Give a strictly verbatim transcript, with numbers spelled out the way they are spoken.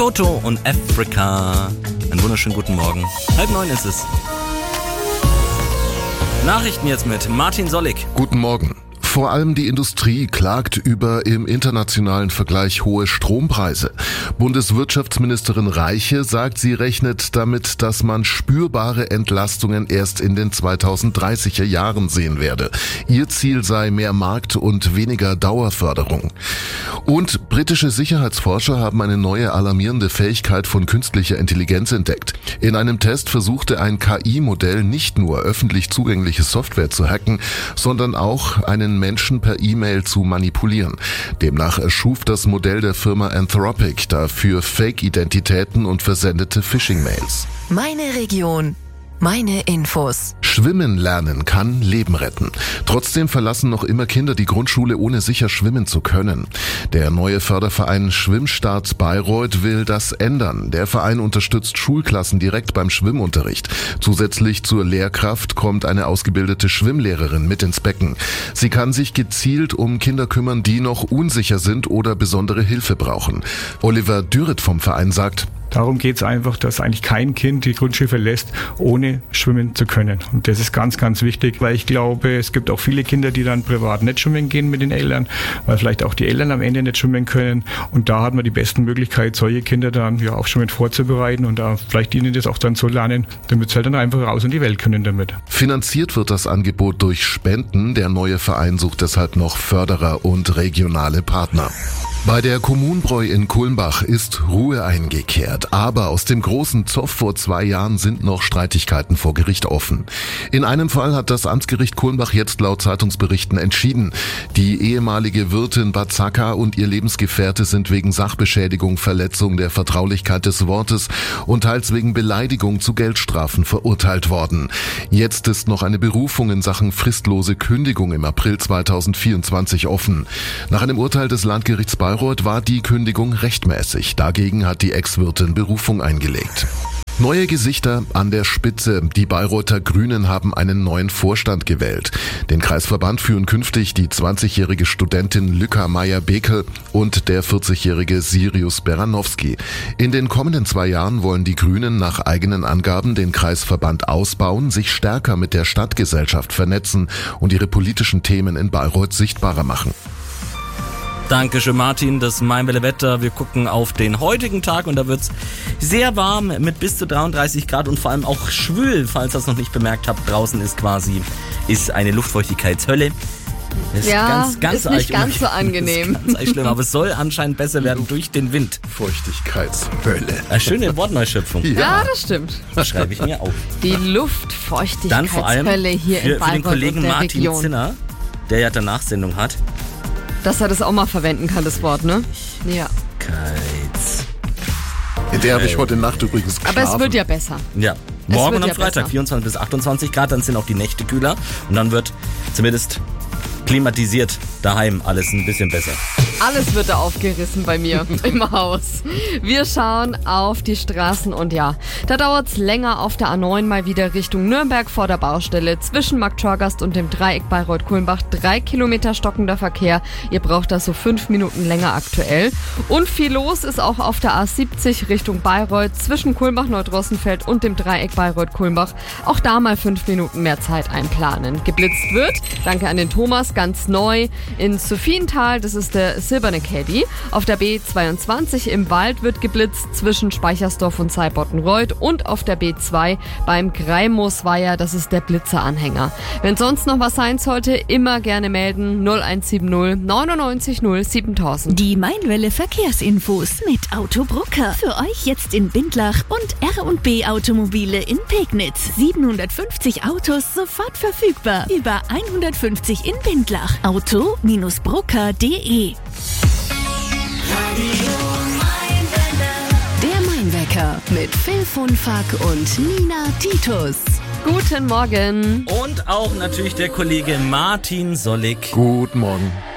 Toto und Africa. Einen wunderschönen guten Morgen. Halb neun ist es. Nachrichten jetzt mit Martin Sollig. Guten Morgen. Vor allem die Industrie klagt über im internationalen Vergleich hohe Strompreise. Bundeswirtschaftsministerin Reiche sagt, sie rechnet damit, dass man spürbare Entlastungen erst in den zweitausenddreißiger Jahren sehen werde. Ihr Ziel sei mehr Markt und weniger Dauerförderung. Und britische Sicherheitsforscher haben eine neue alarmierende Fähigkeit von künstlicher Intelligenz entdeckt. In einem Test versuchte ein K I-Modell nicht nur öffentlich zugängliche Software zu hacken, sondern auch einen Menschen per E-Mail zu manipulieren. Demnach erschuf das Modell der Firma Anthropic dafür Fake-Identitäten und versendete Phishing-Mails. Meine Region. Meine Infos. Schwimmen lernen kann Leben retten. Trotzdem verlassen noch immer Kinder die Grundschule, ohne sicher schwimmen zu können. Der neue Förderverein Schwimmstart Bayreuth will das ändern. Der Verein unterstützt Schulklassen direkt beim Schwimmunterricht. Zusätzlich zur Lehrkraft kommt eine ausgebildete Schwimmlehrerin mit ins Becken. Sie kann sich gezielt um Kinder kümmern, die noch unsicher sind oder besondere Hilfe brauchen. Oliver Dürret vom Verein sagt: Darum geht es einfach, dass eigentlich kein Kind die Grundschule verlässt, ohne schwimmen zu können. Und das ist ganz, ganz wichtig, weil ich glaube, es gibt auch viele Kinder, die dann privat nicht schwimmen gehen mit den Eltern, weil vielleicht auch die Eltern am Ende nicht schwimmen können. Und da hat man die besten Möglichkeit, solche Kinder dann ja auf Schwimmen vorzubereiten und da vielleicht ihnen das auch dann so lernen, damit sie halt dann einfach raus in die Welt können damit. Finanziert wird das Angebot durch Spenden. Der neue Verein sucht deshalb noch Förderer und regionale Partner. Bei der Kommunbräu in Kulmbach ist Ruhe eingekehrt, aber aus dem großen Zoff vor zwei Jahren sind noch Streitigkeiten vor Gericht offen. In einem Fall hat das Amtsgericht Kulmbach jetzt laut Zeitungsberichten entschieden. Die ehemalige Wirtin Bazaka und ihr Lebensgefährte sind wegen Sachbeschädigung, Verletzung der Vertraulichkeit des Wortes und teils wegen Beleidigung zu Geldstrafen verurteilt worden. Jetzt ist noch eine Berufung in Sachen fristlose Kündigung im April zweitausendvierundzwanzig offen. Nach einem Urteil des Landgerichts Bayreuth war die Kündigung rechtmäßig. Dagegen hat die Ex-Wirtin Berufung eingelegt. Neue Gesichter an der Spitze. Die Bayreuther Grünen haben einen neuen Vorstand gewählt. Den Kreisverband führen künftig die zwanzigjährige Studentin Lücka Meyer-Bekel und der vierzigjährige Sirius Beranowski. In den kommenden zwei Jahren wollen die Grünen nach eigenen Angaben den Kreisverband ausbauen, sich stärker mit der Stadtgesellschaft vernetzen und ihre politischen Themen in Bayreuth sichtbarer machen. Dankeschön, Martin. Das Mainwelle-Wetter. Wir gucken auf den heutigen Tag und da wird's sehr warm mit bis zu dreiunddreißig Grad und vor allem auch schwül, falls ihr das noch nicht bemerkt habt. Draußen ist quasi ist eine Luftfeuchtigkeitshölle. Ist ja, ganz, ganz ist nicht ganz so angenehm. Ganz schlimm, aber es soll anscheinend besser werden durch den Wind. Feuchtigkeitshölle. Eine schöne Wortneuschöpfung. Ja, ja, das stimmt. Das schreibe ich mir auf. Die Luftfeuchtigkeitshölle Dann vor allem hier für, in Bayreuth für den Kollegen und der Martin Region. Zinner, der ja der Nachsendung hat. Dass er das auch mal verwenden kann, das Wort, ne? Ja. Keiz. In der habe ich heute Nacht übrigens geschlafen. Aber es wird ja besser. Ja. Morgen und am ja Freitag besser. vierundzwanzig bis achtundzwanzig Grad, dann sind auch die Nächte kühler und dann wird zumindest klimatisiert daheim alles ein bisschen besser. Alles wird da aufgerissen bei mir im Haus. Wir schauen auf die Straßen und ja, da dauert es länger auf der A neun mal wieder Richtung Nürnberg vor der Baustelle. Zwischen Markt-Torgast und dem Dreieck Bayreuth-Kulmbach drei Kilometer stockender Verkehr. Ihr braucht da so fünf Minuten länger aktuell. Und viel los ist auch auf der A siebzig Richtung Bayreuth zwischen Kulmbach-Neudrossenfeld und dem Dreieck Bayreuth-Kulmbach. Auch da mal fünf Minuten mehr Zeit einplanen. Geblitzt wird, danke an den Thomas, ganz neu in Sophiental, das ist der Silberne Caddy. Auf der B zweiundzwanzig im Wald wird geblitzt zwischen Speichersdorf und Zeibottenreuth und auf der B zwei beim Greimoosweiher, das ist der Blitzeranhänger. Wenn sonst noch was sein sollte, immer gerne melden null eins sieben null neunundneunzig null siebentausend. Die Mainwelle Verkehrsinfos mit Autobrucker. Für euch jetzt in Bindlach und R und B Automobile in Pegnitz. siebenhundertfünfzig Autos sofort verfügbar. Über hundertfünfzig in Bindlach. Auto Brucker punkt de. Der Mainwecker mit Phil von Fack und Nina Titus. Guten Morgen. Und auch natürlich der Kollege Martin Sollig. Guten Morgen.